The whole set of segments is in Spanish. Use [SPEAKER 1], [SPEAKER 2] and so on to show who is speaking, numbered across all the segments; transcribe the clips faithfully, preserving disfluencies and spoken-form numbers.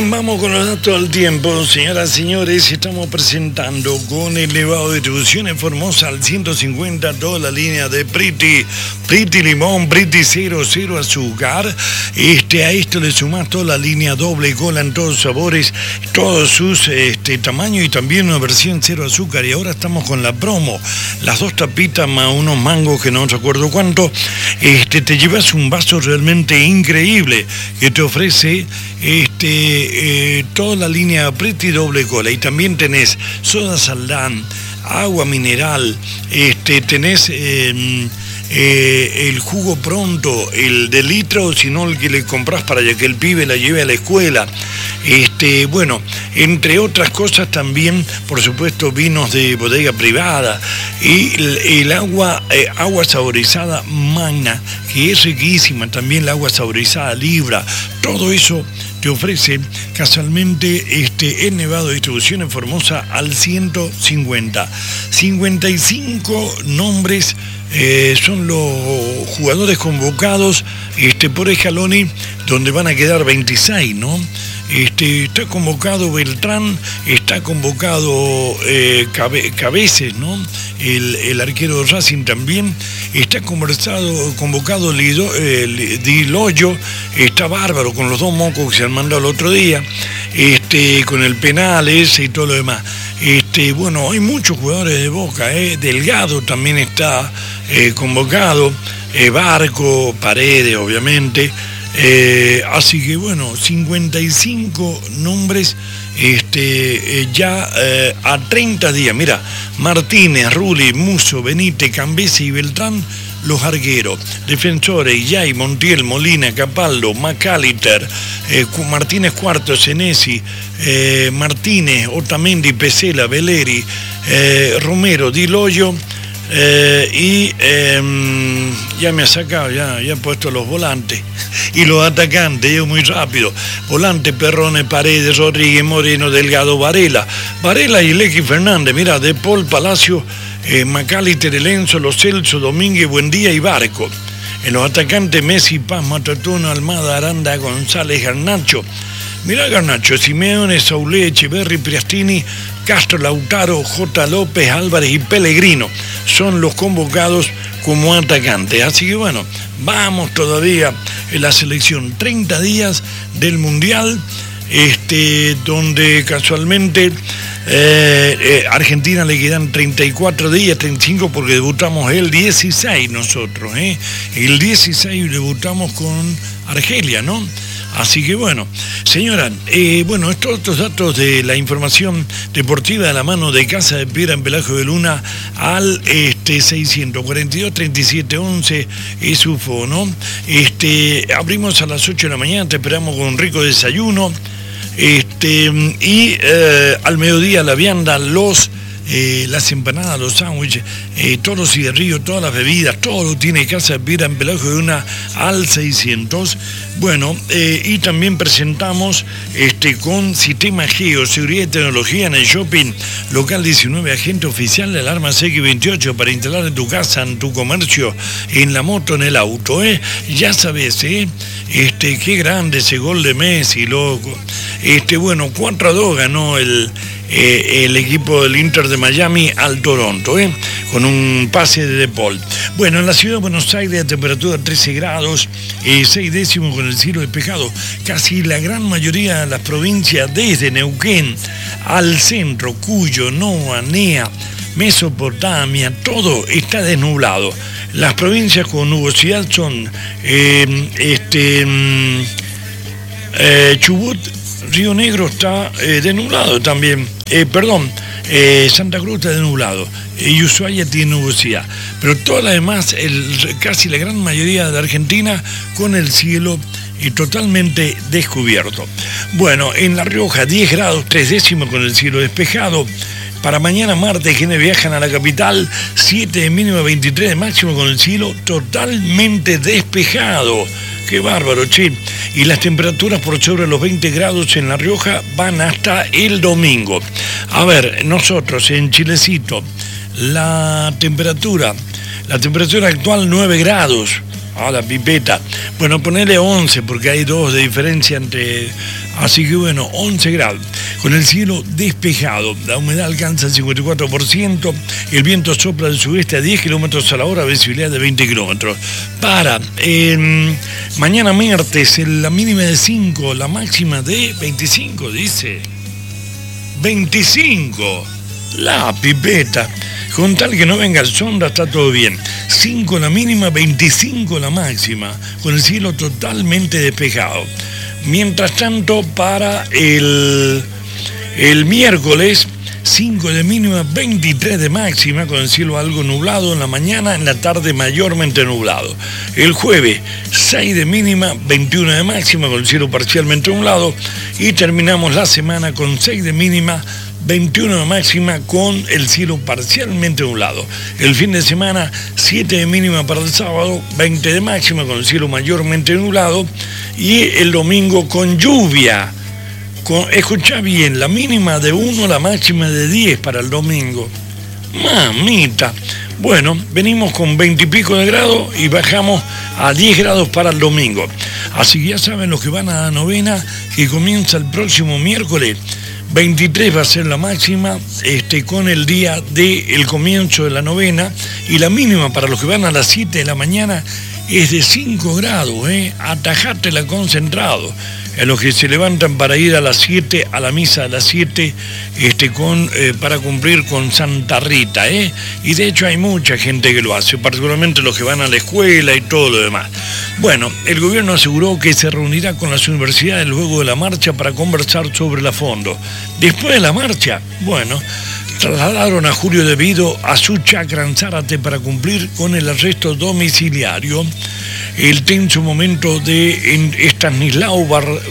[SPEAKER 1] Vamos con los datos del tiempo, señoras y señores. Estamos presentando con elevado de distribución en Formosa al ciento cincuenta toda la línea de Pretty, Pretty Limón, Pretty Cero, Cero Azúcar. Este, a esto le sumás toda la línea doble cola en todos sabores, todos sus este, tamaños y también una versión Cero Azúcar. Y ahora estamos con la promo, las dos tapitas más unos mangos que no recuerdo cuánto. Este, te llevas un vaso realmente increíble que te ofrece este Eh, toda la línea Pretty doble cola, y también tenés soda Saldán, agua mineral, este, tenés eh, eh, el jugo pronto, el de litro, sino el que le compras para que el pibe la lleve a la escuela. Este, bueno, entre otras cosas también, por supuesto, vinos de bodega privada y el, el agua, eh, agua saborizada Magna, que es riquísima, también el agua saborizada Libra, todo eso te ofrece casualmente este, el Nevado de distribución en Formosa al ciento cincuenta. cincuenta y cinco nombres eh, son los jugadores convocados este, por Scaloni, donde van a quedar veintiséis, ¿no? Este, está convocado Beltrán, está convocado eh, Cabe, Cabeces, ¿no? El, el arquero de Racing también, está conversado, convocado Lido, eh, Di Loyo, está bárbaro con los dos mocos que se han mandado el otro día, este, con el penal ese y todo lo demás. Este, bueno, hay muchos jugadores de Boca, eh, Delgado también está eh, convocado, eh, Barco, Paredes, obviamente. Eh, así que bueno, cincuenta y cinco nombres este, eh, ya eh, a treinta días. Mira, Martínez, Rulli, Musso, Benítez, Cambese y Beltrán, los arqueros. Defensores, Yay, Montiel, Molina, Capaldo, Macalister, eh, Martínez Cuarto, Senesi, eh, Martínez, Otamendi, Pesela, Veleri, eh, Romero, Di Loyo. Eh, y eh, ya me ha sacado, ya, ya he puesto los volantes y los atacantes, yo muy rápido. Volante, Perrone, Paredes, Rodríguez, Moreno, Delgado, Varela. Varela y Lequi Fernández, mira, De Paul, Palacio, eh, Macalister, Enzo, Los Celso, Domínguez, Buendía y Barco. En los atacantes, Messi, Paz, Matatuno, Almada, Aranda, González, Garnacho. Mirá Garnacho, Simeone, Saulé, Echeverri, Priastini, Castro, Lautaro, J. López, Álvarez y Pellegrino son los convocados como atacantes. Así que bueno, vamos todavía en la selección. treinta días del Mundial, este, donde casualmente eh, eh, Argentina le quedan treinta y cuatro días, treinta y cinco, porque debutamos el dieciséis nosotros, ¿eh? El dieciséis debutamos con Argelia, ¿no? Así que bueno, señora, eh, bueno, estos, estos datos de la información deportiva de la mano de Casa de Piedra en Pelajo de Luna al este, seiscientos cuarenta y dos, treinta y siete, once es U F O, ¿no? Este, abrimos a las ocho de la mañana, te esperamos con un rico desayuno, este, y eh, al mediodía la vianda, los... Eh, las empanadas, los sándwiches, eh, todos los cigarrillos, todas las bebidas, todo lo tiene Casa de Piedra en Pelajo de Luna al seiscientos. Bueno, eh, y también presentamos este, con Sistema Geo, Seguridad y Tecnología en el Shopping Local diecinueve, agente oficial de Alarmas X veintiocho para instalar en tu casa, en tu comercio, en la moto, en el auto, ¿eh? Ya sabes, ¿eh? Este, qué grande ese gol de Messi, loco. Este, bueno, cuatro a dos ganó el... Eh, el equipo del Inter de Miami al Toronto, ¿eh? Con un pase de De Paul. Bueno, en la ciudad de Buenos Aires la temperatura trece grados, eh, seis décimos con el cielo despejado. Casi la gran mayoría de las provincias, desde Neuquén al centro, Cuyo, Noa, Nea, Mesopotamia, todo está desnublado. Las provincias con nubosidad son eh, este, eh, Chubut, Río Negro está eh, desnublado también. Eh, perdón, eh, Santa Cruz está desnublado eh, y Ushuaia tiene nubosidad. Pero todas las demás, el, casi la gran mayoría de Argentina, con el cielo eh, totalmente descubierto. Bueno, en La Rioja, diez grados, tres décimos con el cielo despejado. Para mañana martes, quienes viajan a la capital, siete de mínimo, veintitrés de máximo con el cielo totalmente despejado. Qué bárbaro, che. Y las temperaturas por sobre los veinte grados en La Rioja van hasta el domingo. A ver, nosotros en Chilecito, la temperatura, la temperatura actual nueve grados. A la pipeta. Bueno, ponele once porque hay dos de diferencia entre Así que bueno, once grados, con el cielo despejado, la humedad alcanza el cincuenta y cuatro por ciento, el viento sopla del sudeste a diez kilómetros a la hora, visibilidad de veinte kilómetros. Para eh, mañana martes, la mínima de cinco, la máxima de veinticinco, dice. veinticinco, la pipeta. Con tal que no venga el sonda, está todo bien. cinco la mínima, veinticinco la máxima, con el cielo totalmente despejado. Mientras tanto, para el, el miércoles, cinco de mínima, veintitrés de máxima, con el cielo algo nublado en la mañana, en la tarde mayormente nublado. El jueves, seis de mínima, veintiuno de máxima, con el cielo parcialmente nublado. Y terminamos la semana con seis de mínima, veintiuno de máxima, con el cielo parcialmente nublado. El fin de semana, siete de mínima para el sábado, veinte de máxima, con el cielo mayormente nublado. Y el domingo con lluvia. Con, escuchá bien, la mínima de uno, la máxima de diez para el domingo. Mamita. Bueno, venimos con veinte y pico de grados y bajamos a diez grados para el domingo. Así que ya saben los que van a la novena, que comienza el próximo miércoles. veintitrés va a ser la máxima, este, con el día del comienzo de la novena, y la mínima para los que van a las siete de la mañana es de cinco grados, ¿eh? Atajátela concentrado. En los que se levantan para ir a las siete, a la misa a las siete, este, con, eh, para cumplir con Santa Rita, ¿eh? Y de hecho hay mucha gente que lo hace, particularmente los que van a la escuela y todo lo demás. Bueno, el gobierno aseguró que se reunirá con las universidades luego de la marcha para conversar sobre el fondo. Después de la marcha, bueno, trasladaron a Julio debido a su chacra en Zárate para cumplir con el arresto domiciliario. El tenso momento de Estanislao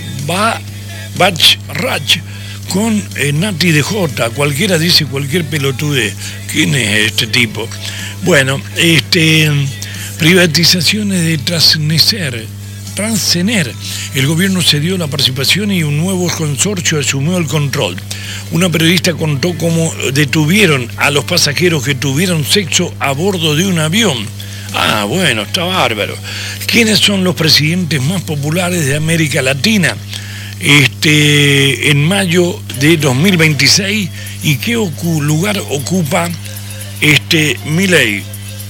[SPEAKER 1] Bachrach con eh, Nati de Jota. Cualquiera dice cualquier pelotude. ¿Quién es este tipo? Bueno, este, privatizaciones de Transnecer. Transener. El gobierno cedió la participación y un nuevo consorcio asumió el control. Una periodista contó cómo detuvieron a los pasajeros que tuvieron sexo a bordo de un avión. Ah, bueno, está bárbaro. ¿Quiénes son los presidentes más populares de América Latina? Este, en mayo de dos mil veintiséis, ¿y qué ocu- lugar ocupa este Milei?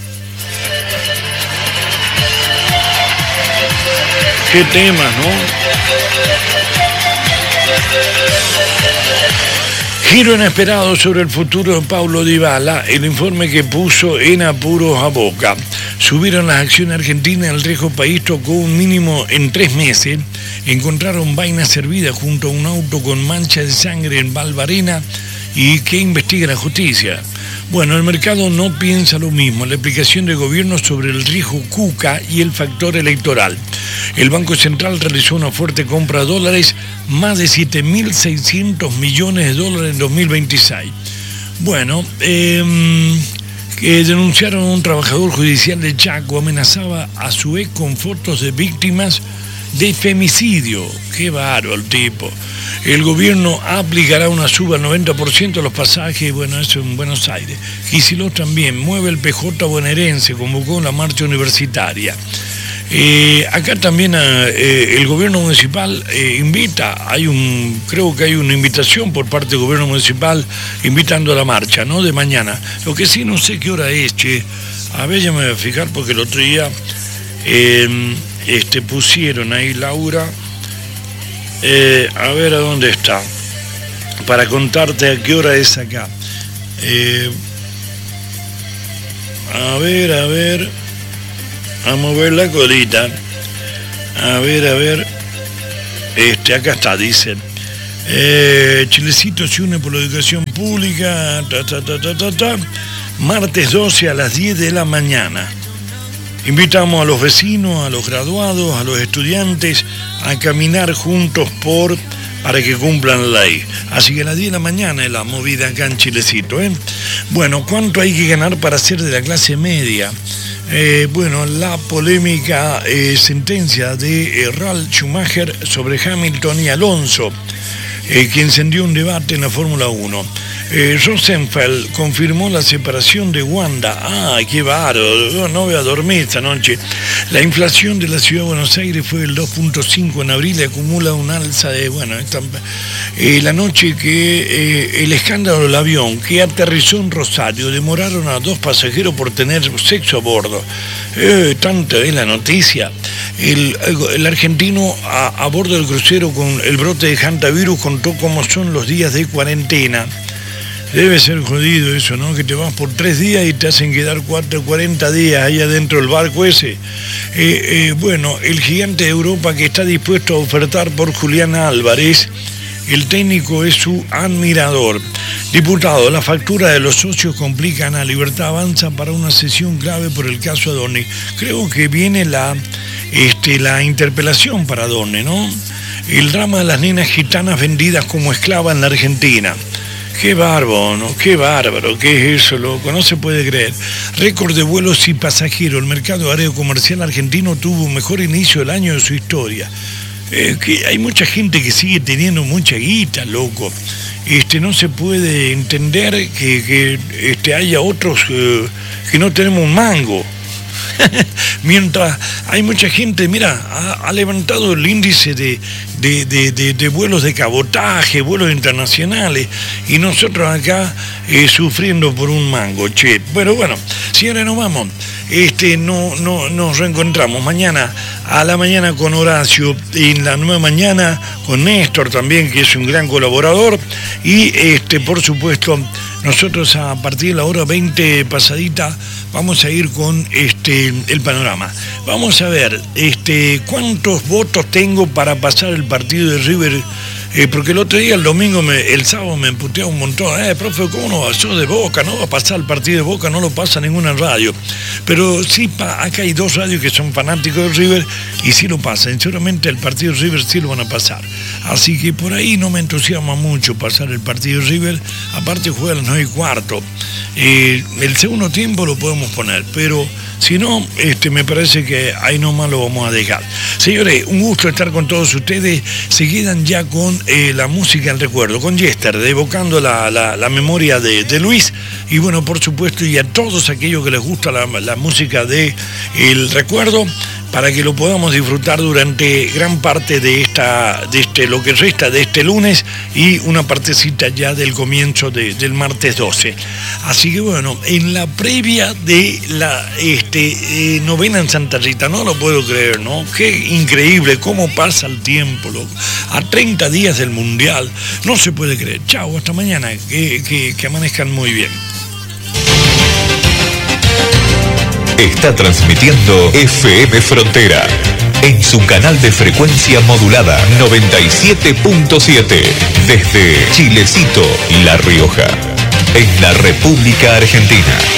[SPEAKER 1] Qué temas, ¿no? Giro inesperado sobre el futuro de Paulo Dybala, el informe que puso en apuros a Boca. Subieron las acciones argentinas, el riesgo país tocó un mínimo en tres meses. Encontraron vainas servidas junto a un auto con mancha de sangre en Valvarena y que investiga la justicia. Bueno, el mercado no piensa lo mismo. La explicación del gobierno sobre el riesgo Cuca y el factor electoral. El Banco Central realizó una fuerte compra de dólares, más de siete mil seiscientos millones de dólares en dos mil veintiséis. Bueno, eh, que denunciaron a un trabajador judicial de Chaco, amenazaba a su ex con fotos de víctimas de femicidio. Qué bárbaro el tipo. El gobierno aplicará una suba al noventa por ciento de los pasajes, bueno, eso en Buenos Aires. Kicillof también mueve el P J bonaerense, convocó una marcha universitaria. Eh, acá también eh, el gobierno municipal eh, invita, hay un, creo que hay una invitación por parte del gobierno municipal invitando a la marcha, ¿no? De mañana. Lo que sí no sé qué hora es, che. A ver, ya me voy a fijar porque el otro día eh, este, pusieron ahí Laura. Eh, a ver a dónde está, para contarte a qué hora es acá. Eh, a ver, a ver, a mover la colita. A ver, a ver. Este, acá está, dice. Eh, Chilecito se une por la educación pública. Ta, ta, ta, ta, ta, ta. Martes doce a las diez de la mañana. Invitamos a los vecinos, a los graduados, a los estudiantes a caminar juntos por para que cumplan la ley. Así que a las diez de la mañana es la movida acá en Chilecito, ¿eh? Bueno, ¿cuánto hay que ganar para ser de la clase media? Eh, bueno, la polémica eh, sentencia de eh, Ralf Schumacher sobre Hamilton y Alonso, eh, que encendió un debate en la Fórmula uno. Eh, Rosenfeld confirmó la separación de Wanda. ¡Ah, qué bárbaro! No voy a dormir esta noche. La inflación de la Ciudad de Buenos Aires fue del dos punto cinco en abril y acumula un alza de... Bueno, esta, eh, la noche que eh, el escándalo del avión que aterrizó en Rosario, demoraron a dos pasajeros por tener sexo a bordo. Eh, tanta es la noticia. El, el argentino a, a bordo del crucero con el brote de hantavirus contó cómo son los días de cuarentena. Debe ser jodido eso, ¿no? Que te vas por tres días y te hacen quedar cuatro, cuarenta días ahí adentro del barco ese. Eh, eh, bueno, el gigante de Europa que está dispuesto a ofertar por Julián Álvarez, el técnico es su admirador. Diputado, la factura de los socios complican a Libertad Avanza para una sesión clave por el caso Adorni. Creo que viene la, este, la interpelación para Adorni, ¿no? El drama de las nenas gitanas vendidas como esclavas en la Argentina. Qué bárbaro, ¿no? Qué bárbaro, ¿qué es eso, loco? No se puede creer. Récord de vuelos y pasajeros. El mercado aéreo comercial argentino tuvo un mejor inicio del año de su historia. Eh, que hay mucha gente que sigue teniendo mucha guita, loco. Este, no se puede entender que, que este, haya otros eh, que no tenemos un mango. Mientras hay mucha gente, mira, ha, ha levantado el índice de, de, de, de, de vuelos de cabotaje, vuelos internacionales, y nosotros acá eh, sufriendo por un mango, che. Pero bueno, si ahora nos vamos, este, no, no, nos reencontramos mañana a la mañana con Horacio, en la nueva mañana con Néstor también, que es un gran colaborador, y este, por supuesto, nosotros a partir de la hora veinte pasadita vamos a ir con este el panorama. Vamos a ver este cuántos votos tengo para pasar el partido de River, eh, porque el otro día, el domingo, me, el sábado me emputeaba un montón. Eh, profe, ¿cómo no va? Sos de Boca, no va a pasar el partido de Boca, no lo pasa ninguna radio. Pero sí, pa, acá hay dos radios que son fanáticos de River y sí lo pasan. Seguramente el partido de River sí lo van a pasar. Así que por ahí no me entusiasma mucho pasar el partido de River. Aparte juega a las nueve y cuarto. Eh, el segundo tiempo lo podemos poner, pero si no, este, me parece que ahí nomás lo vamos a dejar. Señores, un gusto estar con todos ustedes. Se quedan ya con eh, la música del recuerdo, con Yester, evocando la, la, la memoria de, de Luis. Y bueno, por supuesto, y a todos aquellos que les gusta la, la música de el recuerdo, para que lo podamos disfrutar durante gran parte de esta, de este, lo que resta de este lunes y una partecita ya del comienzo de, del martes doce. Así que bueno, en la previa de la este, eh, novena en Santa Rita, no lo puedo creer, ¿no? Qué increíble cómo pasa el tiempo, loco. A treinta días del Mundial, no se puede creer. Chao, hasta mañana, que, que, que amanezcan muy bien.
[SPEAKER 2] Está transmitiendo F M Frontera en su canal de frecuencia modulada noventa y siete punto siete desde Chilecito, La Rioja, en la República Argentina.